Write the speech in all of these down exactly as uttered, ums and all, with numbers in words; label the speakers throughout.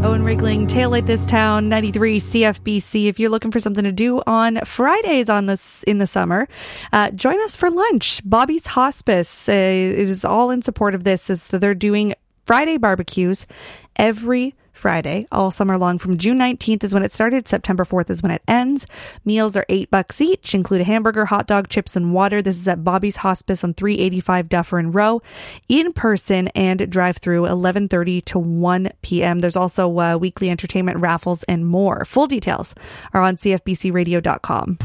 Speaker 1: Owen Rigling, Taillight This Town, ninety-three C F B C. If you're looking for something to do on Fridays on this in the summer, uh, join us for lunch. Bobby's Hospice uh, is all in support of this, as they're doing Friday barbecues every Friday all summer long. From June nineteenth is when it started. September fourth is when it ends. Meals are eight bucks each, include a hamburger, hot dog, chips, and water. This is at Bobby's Hospice on three eighty-five Dufferin Row, in person and drive through eleven thirty to one p.m. There's also uh, weekly entertainment, raffles, and more. Full details are on c f b c radio dot com.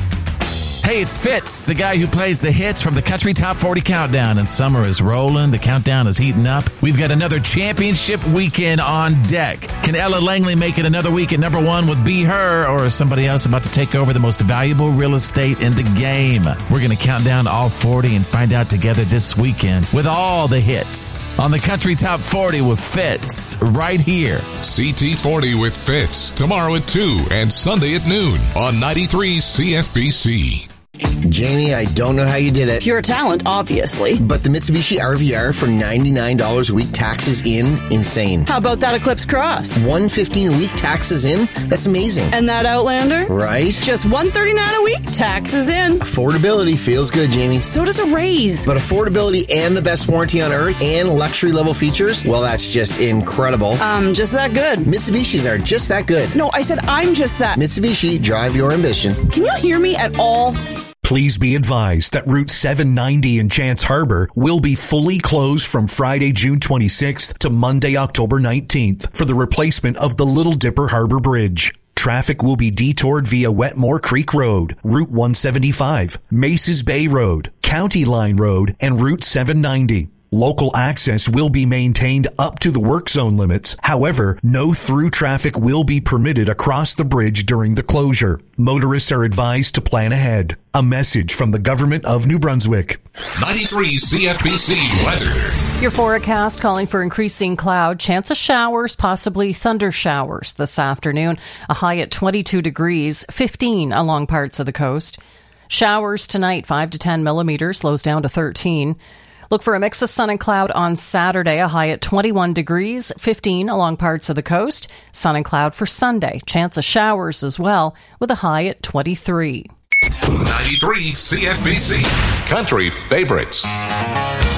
Speaker 2: Hey, it's Fitz, the guy who plays the hits from the Country Top forty Countdown, and summer is rolling. The countdown is heating up. We've got another championship weekend on deck. Can Ella Langley make it another week at number one with Be Her, or is somebody else about to take over the most valuable real estate in the game? We're going to count down all forty and find out together this weekend with all the hits on the Country Top forty with Fitz right here.
Speaker 3: C T forty with Fitz tomorrow at two and Sunday at noon on ninety-three C F B C.
Speaker 4: Jamie, I don't know how you did it.
Speaker 5: Pure talent, obviously.
Speaker 4: But the Mitsubishi R V R for ninety-nine dollars a week, taxes in, insane.
Speaker 5: How about that Eclipse Cross?
Speaker 4: one hundred fifteen dollars a week, taxes in? That's amazing.
Speaker 5: And that Outlander?
Speaker 4: Right?
Speaker 5: Just one hundred thirty-nine dollars a week, taxes in.
Speaker 4: Affordability feels good, Jamie.
Speaker 5: So does a raise.
Speaker 4: But affordability and the best warranty on earth and luxury level features, well, that's just incredible.
Speaker 5: Um, just that good.
Speaker 4: Mitsubishis are just that good.
Speaker 5: No, I said I'm just that.
Speaker 4: Mitsubishi, drive your ambition.
Speaker 5: Can you hear me at all?
Speaker 6: Please be advised that Route seven ninety in Chance Harbor will be fully closed from Friday, June twenty-sixth to Monday, October nineteenth for the replacement of the Little Dipper Harbor Bridge. Traffic will be detoured via Wetmore Creek Road, Route one seventy-five, Maces Bay Road, County Line Road, and Route seven ninety. Local access will be maintained up to the work zone limits. However, no through traffic will be permitted across the bridge during the closure. Motorists are advised to plan ahead. A message from the government of New Brunswick.
Speaker 3: ninety-three C F B C weather.
Speaker 7: Your forecast calling for increasing cloud, chance of showers, possibly thunder showers this afternoon. A high at twenty-two degrees, fifteen along parts of the coast. Showers tonight, five to ten millimeters, slows down to thirteen. Look for a mix of sun and cloud on Saturday, a high at twenty-one degrees, fifteen along parts of the coast. Sun and cloud for Sunday. Chance of showers as well, with a high at twenty-three.
Speaker 3: ninety-three C F B C Country Favorites.